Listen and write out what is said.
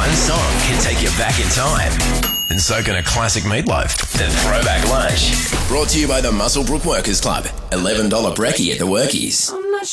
One song can take you back in time, and so can a classic Meatloaf. The Throwback Lunch. Brought to you by the Muswellbrook Workers Club. $11 brekkie at the Workies. I'm not